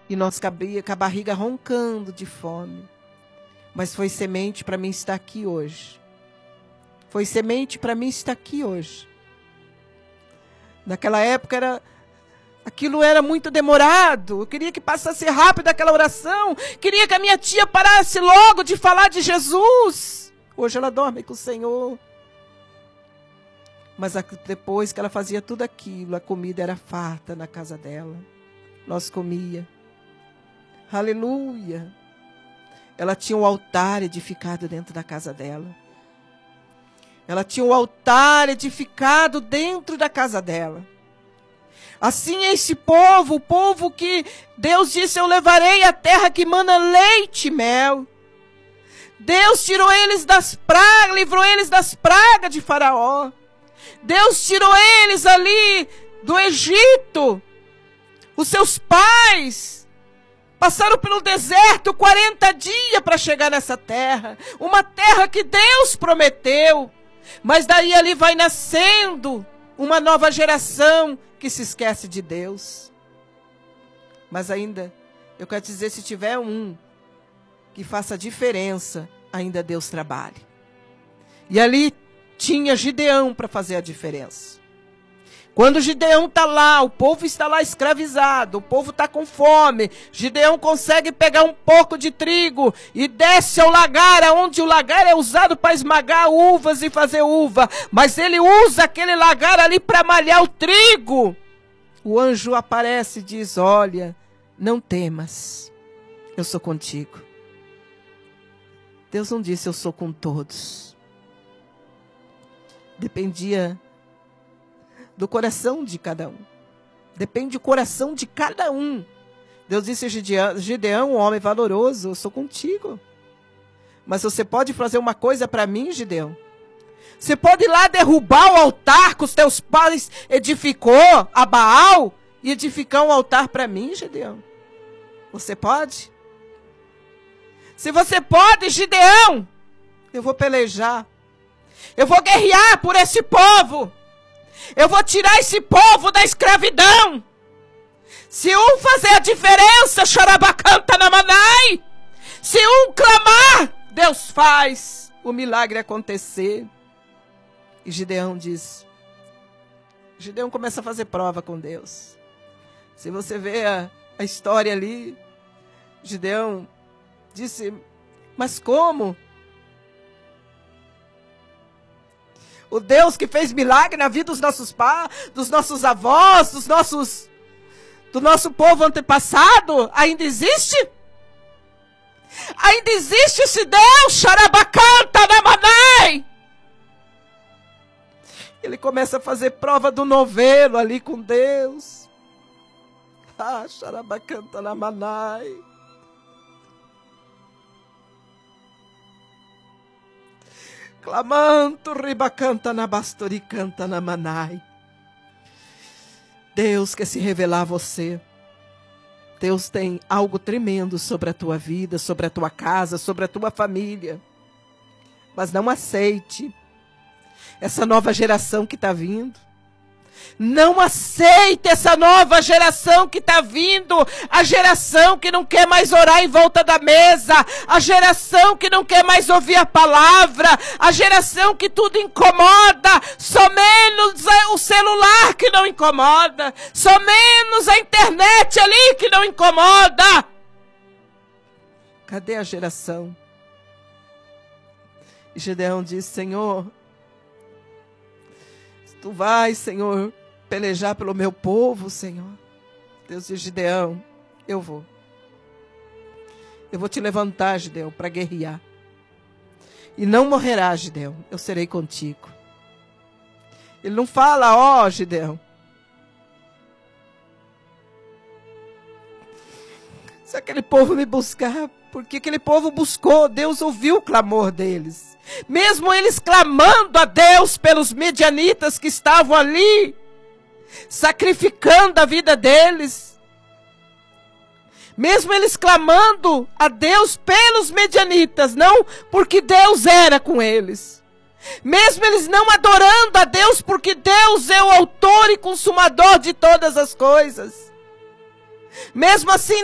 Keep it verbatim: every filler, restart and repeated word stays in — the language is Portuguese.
E nós com a barriga roncando de fome. Mas foi semente para mim estar aqui hoje. Foi semente para mim estar aqui hoje. Naquela época era... Aquilo era muito demorado. Eu queria que passasse rápido aquela oração. Queria que a minha tia parasse logo de falar de Jesus. Hoje ela dorme com o Senhor. Mas depois que ela fazia tudo aquilo, a comida era farta na casa dela. Nós comia. Aleluia. Ela tinha um altar edificado dentro da casa dela. Ela tinha um altar edificado dentro da casa dela. Assim é esse povo, o povo que Deus disse, eu levarei a terra que mana leite e mel. Deus tirou eles das pragas, livrou eles das pragas de Faraó. Deus tirou eles ali do Egito. Os seus pais passaram pelo deserto quarenta dias para chegar nessa terra. Uma terra que Deus prometeu. Mas daí ali vai nascendo uma nova geração que se esquece de Deus. Mas ainda, eu quero dizer, se tiver um que faça diferença, ainda Deus trabalha. E ali tinha Gideão para fazer a diferença. Quando Gideão está lá, o povo está lá escravizado, o povo está com fome, Gideão consegue pegar um pouco de trigo e desce ao lagar, onde o lagar é usado para esmagar uvas e fazer uva, mas ele usa aquele lagar ali para malhar o trigo. O anjo aparece e diz, olha, não temas, eu sou contigo. Deus não disse, eu sou com todos. Dependia do coração de cada um. Depende do coração de cada um. Deus disse a Gideão, Gideão, um homem valoroso, eu sou contigo. Mas você pode fazer uma coisa para mim, Gideão? Você pode ir lá derrubar o altar que os teus pais edificou a Baal e edificar um altar para mim, Gideão? Você pode? Se você pode, Gideão, eu vou pelejar. Eu vou guerrear por esse povo. Eu vou tirar esse povo da escravidão. Se um fazer a diferença, xarabacanta na manai. Se um clamar, Deus faz o milagre acontecer. E Gideão diz, Gideão começa a fazer prova com Deus. Se você vê a, a história ali, Gideão disse, mas como? O Deus que fez milagre na vida dos nossos pais, dos nossos avós, dos nossos, do nosso povo antepassado, ainda existe? Ainda existe esse Deus, xarabacanta na manai. Ele começa a fazer prova do novelo ali com Deus. Ah, xarabacanta na manai. Clamanto, ribacanta na bastoricanta na manai. Deus quer se revelar a você. Deus tem algo tremendo sobre a tua vida, sobre a tua casa, sobre a tua família. Mas não aceite essa nova geração que está vindo. Não aceite essa nova geração que está vindo. A geração que não quer mais orar em volta da mesa. A geração que não quer mais ouvir a palavra. A geração que tudo incomoda. Só menos o celular que não incomoda. Só menos a internet ali que não incomoda. Cadê a geração? E Gideão disse, Senhor, tu vai, Senhor, pelejar pelo meu povo, Senhor. Deus diz, Gideão, eu vou. Eu vou te levantar, Gideão, para guerrear. E não morrerás, Gideão, eu serei contigo. Ele não fala, ó, oh, Gideão, se aquele povo me buscar, porque aquele povo buscou, Deus ouviu o clamor deles. Mesmo eles clamando a Deus pelos medianitas que estavam ali, sacrificando a vida deles. Mesmo eles clamando a Deus pelos medianitas, não porque Deus era com eles. Mesmo eles não adorando a Deus porque Deus é o autor e consumador de todas as coisas. Mesmo assim,